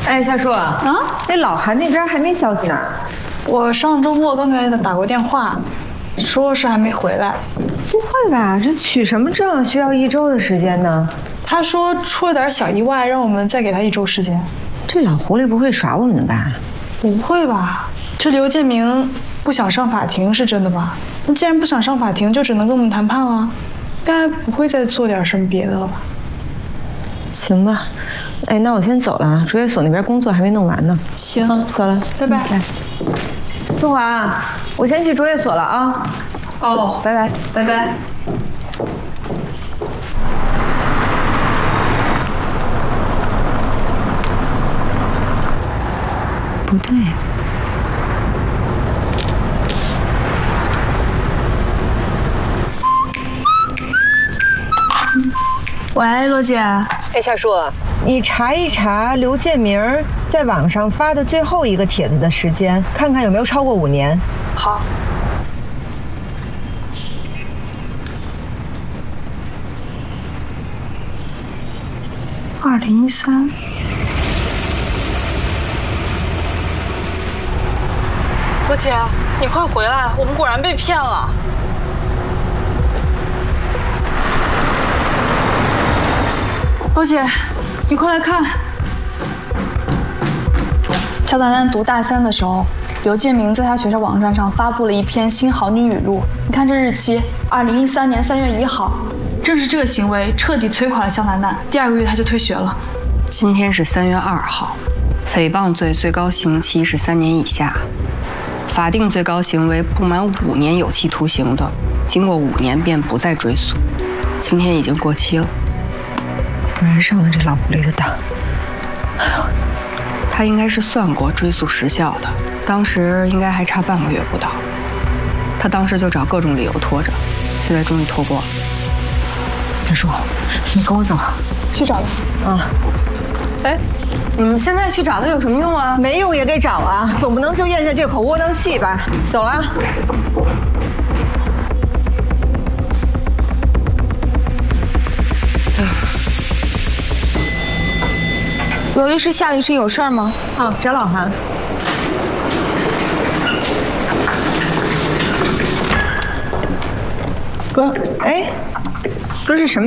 哎，夏叔啊，那老韩那边还没消息呢。 我上周末刚给他打过电话，说是还没回来。 不会吧？这取什么证需要1周的时间呢？ 他说出了点小意外，让我们再给他1周时间。 这老狐狸不会耍我们吧？ 不会吧？这刘建明不想上法庭是真的吧？那既然不想上法庭，就只能跟我们谈判了。应该不会再做点什么别的了吧？ 行吧。哎，那我先走了，卓越所那边工作还没弄完呢。 行， 走了， 拜拜。 春华，我先去卓越所了啊。 哦， 拜拜， 拜拜。 不对。 喂，罗姐。 哎，夏叔，你查一查刘建明在网上发的最后一个帖子的时间，看看有没有超过5年。 好。2013。罗姐，你快回来，我们果然被骗了。罗姐，你快来看，肖丹丹读大3的时候，刘建明在他学校网站上发布了一篇新好女语录。你看这日期，2013年3月1号，正是这个行为彻底摧垮了肖丹丹。第2个月他就退学了。 今天是3月2号，诽谤罪最高刑期是3年以下，法定最高刑为不满5年有期徒刑的，经过5年便不再追诉。今天已经过期了。 果然上了这老狐狸的当。 他应该是算过追诉时效的，当时应该还差半个月不到。他当时就找各种理由拖着，现在终于拖过了。 夏叔，你跟我走， 去找他。 啊。 哎，你们现在去找他有什么用啊？ 没用也得找啊，总不能就咽下这口窝囊气吧？走了。 罗律师，夏律师有事儿吗？ 啊，找老韩。哥，哎，哥是什么？